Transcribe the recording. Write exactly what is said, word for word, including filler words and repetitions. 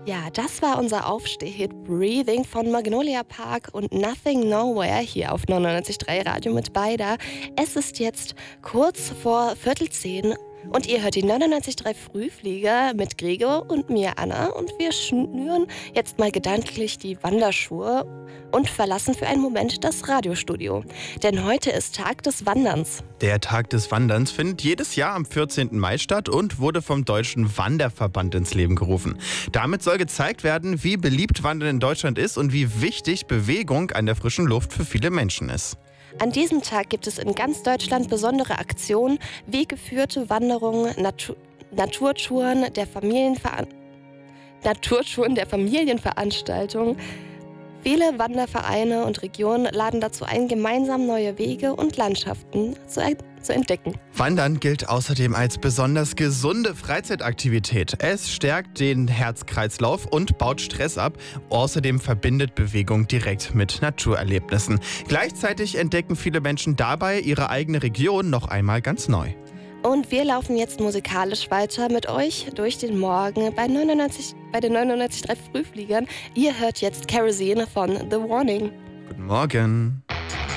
Ja, das war unser Aufstehhit Breathing von Magnolia Park und Nothing Nowhere hier auf neunundneunzig Komma drei Radio mit Beider. Es ist jetzt kurz vor Viertel zehn und ihr hört die neunundneunzig Komma drei Frühflieger mit Gregor und mir, Anna. Und wir schnüren jetzt mal gedanklich die Wanderschuhe und verlassen für einen Moment das Radiostudio. Denn heute ist Tag des Wanderns. Der Tag des Wanderns findet jedes Jahr am vierzehnten Mai statt und wurde vom Deutschen Wanderverband ins Leben gerufen. Damit soll gezeigt werden, wie beliebt Wandern in Deutschland ist und wie wichtig Bewegung an der frischen Luft für viele Menschen ist. An diesem Tag gibt es in ganz Deutschland besondere Aktionen wie geführte Wanderungen, Natu- Naturtouren der Familienveran- Naturtouren der Familienveranstaltung. Viele Wandervereine und Regionen laden dazu ein, gemeinsam neue Wege und Landschaften zu, er- zu entdecken. Wandern gilt außerdem als besonders gesunde Freizeitaktivität. Es stärkt den Herzkreislauf und baut Stress ab. Außerdem verbindet Bewegung direkt mit Naturerlebnissen. Gleichzeitig entdecken viele Menschen dabei ihre eigene Region noch einmal ganz neu. Und wir laufen jetzt musikalisch weiter mit euch durch den Morgen bei, neunundneunzig, bei den neunundneunzig Komma drei Frühfliegern. Ihr hört jetzt Kerosene von The Warning. Guten Morgen.